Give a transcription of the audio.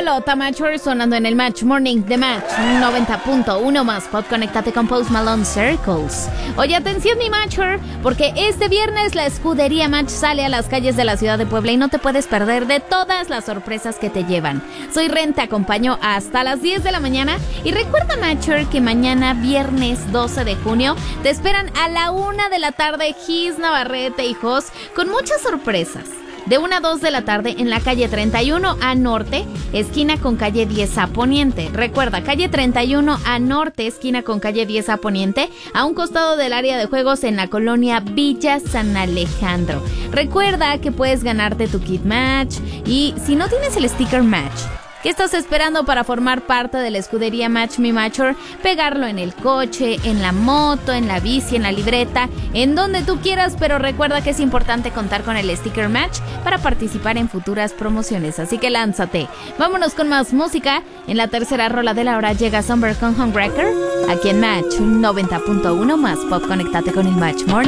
Pelota Matcher sonando en el Match Morning de Match 90.1 más Pop. Conéctate con Post Malone Circles. Oye, atención mi Matcher, porque este viernes la escudería Match sale a las calles de la ciudad de Puebla y no te puedes perder de todas las sorpresas que te llevan. Soy Ren, te acompaño hasta las 10 de la mañana y recuerda Matcher que mañana viernes 12 de junio te esperan a la 1 de la tarde Gis Navarrete y Jos con muchas sorpresas. De 1 a 2 de la tarde en la calle 31 A Norte, esquina con calle 10 A Poniente. Recuerda, calle 31 A Norte, esquina con calle 10 A Poniente, a un costado del área de juegos en la colonia Villa San Alejandro. Recuerda que puedes ganarte tu kit match y si no tienes el sticker match, ¿qué estás esperando para formar parte de la escudería Match Me Matcher? Pegarlo en el coche, en la moto, en la bici, en la libreta, en donde tú quieras, pero recuerda que es importante contar con el sticker match para participar en futuras promociones, así que lánzate. Vámonos con más música. En la tercera rola de la hora llega Somber con Homewrecker, aquí en Match 90.1 más Pop. Conéctate con el Match Morning.